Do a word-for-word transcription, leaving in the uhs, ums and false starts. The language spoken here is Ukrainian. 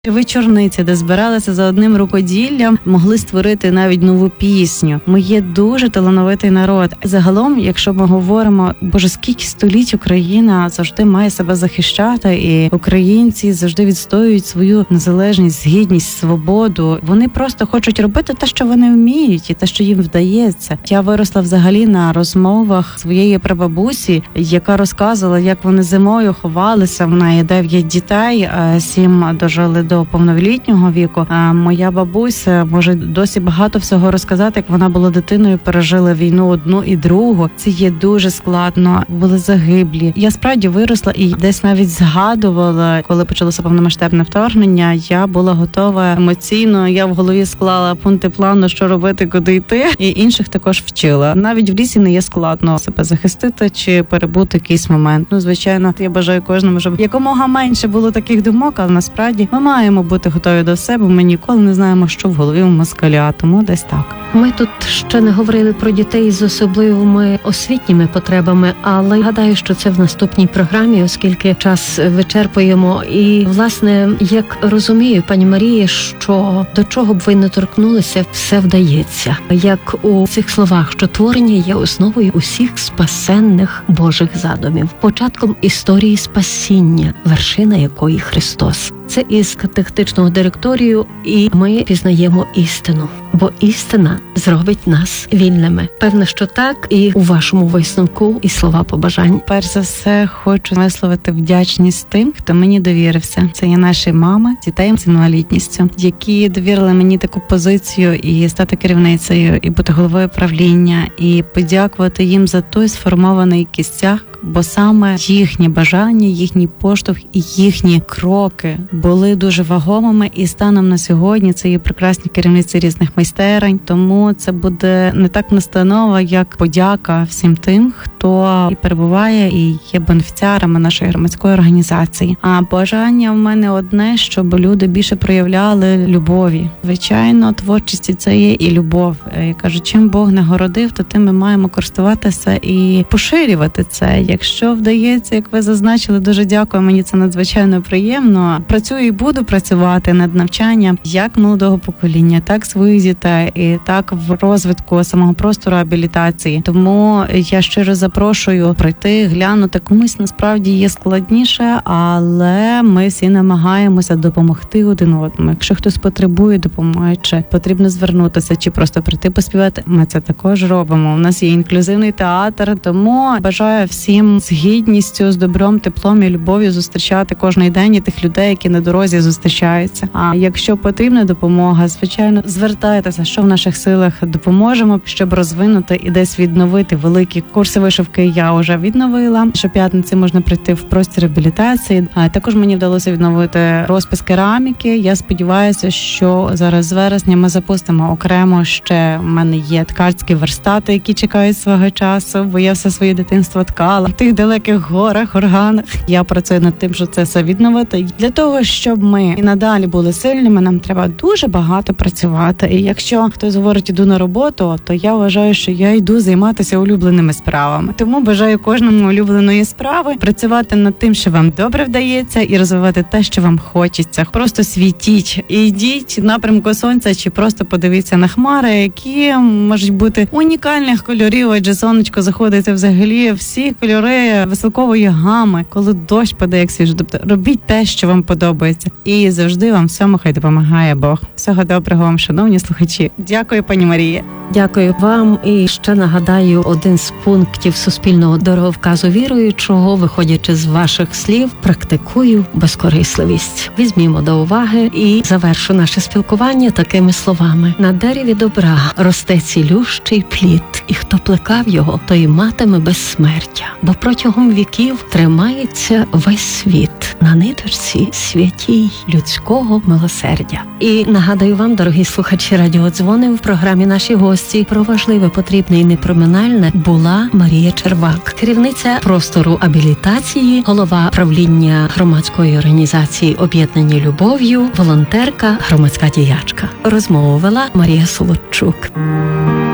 Вечорниці, де збиралися за одним рукоділлям, могли створити навіть нову пісню. Ми є дуже талановитий народ. Загалом, якщо ми говоримо, боже, скільки століть Україна завжди має себе захищати, і українці завжди відстоюють свою незалежність, гідність, свободу. Вони просто хочуть робити те, що вони вміють, і те, що їм вдається. Я виросла взагалі на розмовах своєї прабабусі, яка розказувала, як вони зимою ховалися. В неї дев'ять дітей, сім дожили до повнолітнього віку. А моя бабуся може досі багато всього розказати, як вона була дитиною, пережила війну одну і другу. Це є дуже складно, були загиблі. Я справді виросла і десь навіть згадувала, коли почалося повномасштабне вторгнення, я була готова емоційно, я в голові склала пункти плану, що робити, куди йти, і інших також вчила. Навіть в лісі не є складно себе захистити чи перебути якийсь момент. Ну, звичайно, я бажаю кожному, щоб якомога менше було таких думок, але насправді ми маємо бути готові до себе, ми ніколи не знаємо, що в голові у москаля, тому десь так. Ми тут ще не говорили про дітей з особливими освітніми потребами, але гадаю, що це в наступній програмі, оскільки час вичерпуємо. І, власне, як розумію, пані Марія, що до чого б ви не торкнулися, все вдається. Як у цих словах, що творення є основою усіх спасенних Божих задумів, початком історії спасіння, вершина якої Христос. Це із катехетичного директорію, і ми пізнаємо істину, бо істина зробить нас вільними. Певно, що так, і у вашому висновку і слова побажань. Перш за все, хочу висловити вдячність тим, хто мені довірився. Це є наші мами, дітей з інвалідністю, які довірили мені таку позицію і стати керівницею, і бути головою правління, і подякувати їм за той сформований кістяк, бо саме їхні бажання, їхній поштовх і їхні кроки були дуже вагомими, і станом на сьогодні це є прекрасні керівниці різних майстерень, тому це буде не так настанова, як подяка всім тим, хто і перебуває, і є бенефіціарами нашої громадської організації. А бажання в мене одне, щоб люди більше проявляли любові. Звичайно, творчість – це є і любов. Я кажу, чим Бог нагородив, то тим ми маємо користуватися і поширювати це. Якщо вдається, як ви зазначили, дуже дякую, мені це надзвичайно приємно. Працюю і буду працювати над навчанням як молодого покоління, так своїх дітей, і так в розвитку самого простору абілітації. Тому я щиро запрошую прийти, глянути. Комусь насправді є складніше, але ми всі намагаємося допомогти один одному. Якщо хтось потребує допомоги, чи потрібно звернутися, чи просто прийти поспівати, ми це також робимо. У нас є інклюзивний театр, тому бажаю всім з гідністю, з добром, теплом і любов'ю зустрічати кожний день і тих людей, які на дорозі зустрічаються. А якщо потрібна допомога, звичайно, звертайтеся, що в наших силах допоможемо, щоб розвинути і десь відновити великі курси вишивки. Я вже відновила. Щоп'ятниці можна прийти в простір реабілітації. А також мені вдалося відновити розпис кераміки. Я сподіваюся, що зараз з вересня ми запустимо окремо. Ще в мене є ткацькі верстати, які чекають свого часу, бо я все своє дитинство ткала в тих далеких горах, органах. Я працюю над тим, що це все відновити. Для того, щоб ми і надалі були сильними, нам треба дуже багато працювати. І якщо хтось говорить, іду на роботу, то я вважаю, що я йду займатися улюбленими справами. Тому бажаю кожному улюбленої справи працювати над тим, що вам добре вдається, і розвивати те, що вам хочеться. Просто світіть і йдіть в напрямку сонця, чи просто подивіться на хмари, які можуть бути унікальних кольорів, адже сонечко заходиться взагалі всі кольори веселкової гами, коли дощ падає як свіжо. Тобто робіть те, що вам подобається. І завжди вам всьому хай допомагає Бог. Всього доброго вам, шановні слухачі. Дякую, пані Марія. Дякую вам. І ще нагадаю один з пунктів суспільного дороговказу віруючого, виходячи з ваших слів, практикую безкорисливість. Візьмімо до уваги і завершу наше спілкування такими словами. На дереві добра росте цілющий плід, і хто плекав його, той матиме безсмертя. Бо протягом віків тримається весь світ на ниточці святій людського милосердя. І нагадаю вам, дорогі слухачі радіодзвони, в програмі «Наші гості» про важливе, потрібне і непроминальне була Марія Червак, керівниця простору абілітації, голова правління громадської організації «Об'єднані любов'ю», волонтерка, громадська діячка. Розмову вела Марія Солодчук.